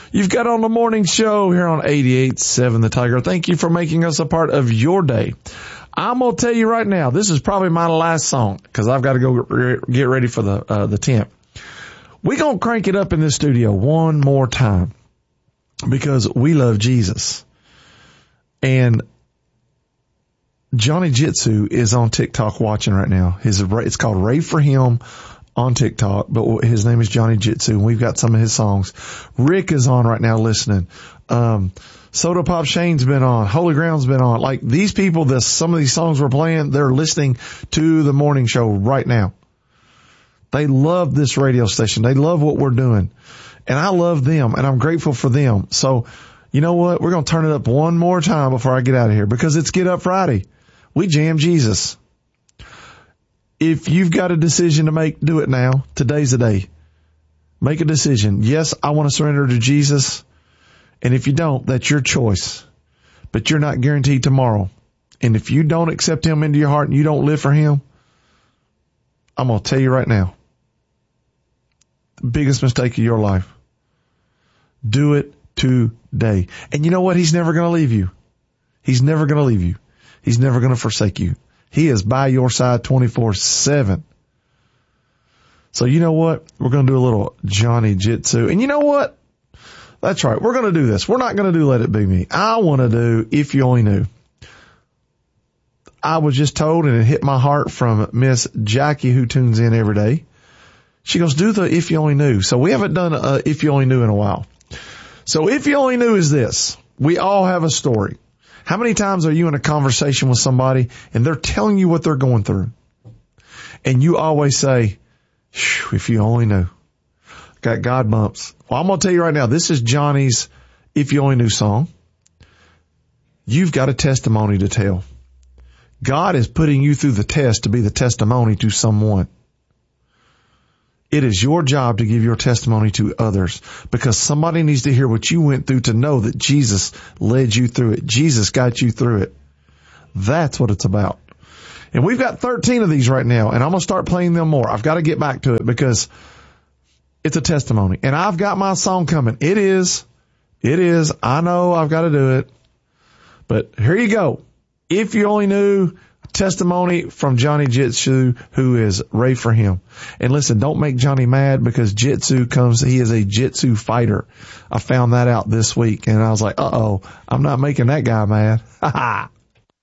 You've got on the morning show here on 88.7 The Tiger. Thank you for making us a part of your day. I'm going to tell you right now, this is probably my last song because I've got to go get ready for the tent. We're going to crank it up in this studio one more time because we love Jesus. And Johnny Jitsu is on TikTok watching right now. It's called Ray for Him on TikTok, but his name is Johnny Jitsu, and we've got some of his songs. Rick is on right now listening. Soda Pop Shane's been on. Holy Ground's been on. Like these people, some of these songs we're playing, they're listening to the morning show right now. They love this radio station. They love what we're doing. And I love them, and I'm grateful for them. So, you know what? We're going to turn it up one more time before I get out of here because it's Get Up Friday. We jam Jesus. If you've got a decision to make, do it now. Today's the day. Make a decision. Yes, I want to surrender to Jesus. And if you don't, that's your choice. But you're not guaranteed tomorrow. And if you don't accept him into your heart and you don't live for him, I'm going to tell you right now, the biggest mistake of your life. Do it today. And you know what? He's never going to leave you. He's never going to leave you. He's never going to forsake you. He is by your side 24/7. So you know what? We're going to do a little Johnny Jitsu. And you know what? That's right. We're going to do this. We're not going to do Let It Be Me. I want to do If You Only Knew. I was just told, and it hit my heart from Miss Jackie, who tunes in every day. She goes, do the If You Only Knew. So we haven't done If You Only Knew in a while. So If You Only Knew is this. We all have a story. How many times are you in a conversation with somebody and they're telling you what they're going through? And you always say, if you only knew. Got God bumps. Well, I'm going to tell you right now, this is Johnny's If You Only Knew song. You've got a testimony to tell. God is putting you through the test to be the testimony to someone. It is your job to give your testimony to others because somebody needs to hear what you went through to know that Jesus led you through it. Jesus got you through it. That's what it's about. And we've got 13 of these right now, and I'm going to start playing them more. I've got to get back to it because it's a testimony. And I've got my song coming. It is. I know I've got to do it. But here you go. If You Only Knew. Testimony from Johnny Jitsu, who is Ray for Him. And listen, don't make Johnny mad because Jitsu he is a Jitsu fighter. I found that out this week and I was like, I'm not making that guy mad. Ha ha.